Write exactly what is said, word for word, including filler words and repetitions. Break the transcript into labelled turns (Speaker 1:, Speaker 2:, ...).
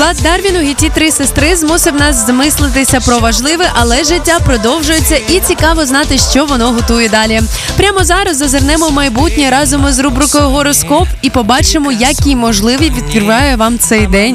Speaker 1: Влад Дарвін у гіті «Три сестри» змусив нас замислитися про важливе, але життя продовжується і цікаво знати, що воно готує далі. Прямо зараз зазирнемо в майбутнє разом із рубрикою «Гороскоп» і побачимо, які можливі відкриває вам цей день.